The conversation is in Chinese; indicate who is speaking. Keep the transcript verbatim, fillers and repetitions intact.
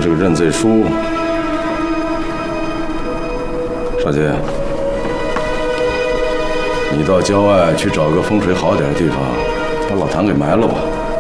Speaker 1: 这个认罪书。少杰，你到郊外去找个风水好点的地方，把老谭给埋了吧。